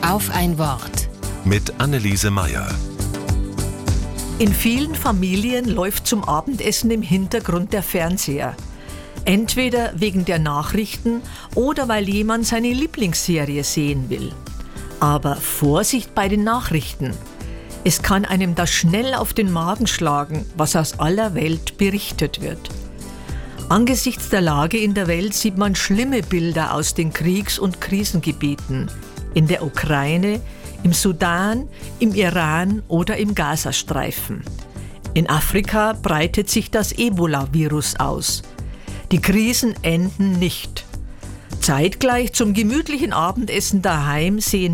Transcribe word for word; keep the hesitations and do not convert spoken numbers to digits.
Auf ein Wort. Mit Anneliese Meyer. In vielen Familien läuft zum Abendessen im Hintergrund der Fernseher. Entweder wegen der Nachrichten oder weil jemand seine Lieblingsserie sehen will. Aber Vorsicht bei den Nachrichten. Es kann einem da schnell auf den Magen schlagen, was aus aller Welt berichtet wird. Angesichts der Lage in der Welt sieht man schlimme Bilder aus den Kriegs- und Krisengebieten. In der Ukraine, im Sudan, im Iran oder im Gazastreifen. In Afrika breitet sich das Ebola-Virus aus. Die Krisen enden nicht. Zeitgleich zum gemütlichen Abendessen daheim sehen